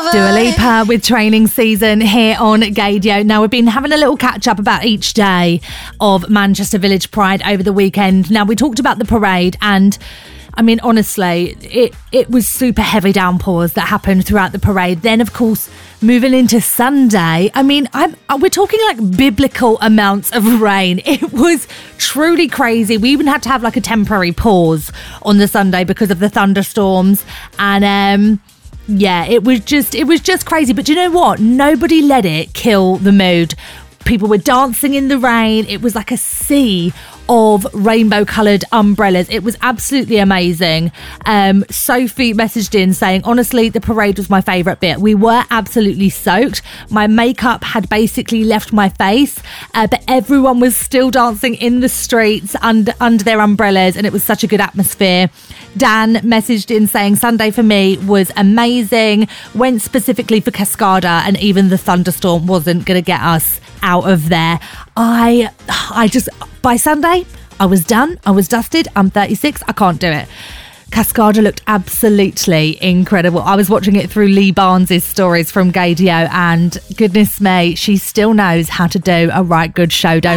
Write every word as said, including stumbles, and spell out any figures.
Dua Lipa with Training Season here on Gaydio. Now, we've been having a little catch up about each day of Manchester Village Pride over the weekend. Now, we talked about the parade, and I mean, honestly, it, it was super heavy downpours that happened throughout the parade. Then, of course, moving into Sunday, I mean, I'm, we're talking like biblical amounts of rain. It was truly crazy. We even had to have like a temporary pause on the Sunday because of the thunderstorms. And um, yeah, it was just it was just crazy. But do you know what? Nobody let it kill the mood. People were dancing in the rain. It was like a sea of rainbow coloured umbrellas. It was absolutely amazing. Um, Sophie messaged in saying, honestly, the parade was my favourite bit. We were absolutely soaked. My makeup had basically left my face, uh, but everyone was still dancing in the streets under, under their umbrellas, and it was such a good atmosphere. Dan messaged in saying, Sunday for me was amazing. Went specifically for Cascada, and even the thunderstorm wasn't going to get us out of there. I, I just, by Sunday, I was done. I was dusted. I'm thirty-six. I can't do it. Cascada looked absolutely incredible. I was watching it through Lee Barnes' stories from Gaydio, and goodness me, she still knows how to do a right good show, don't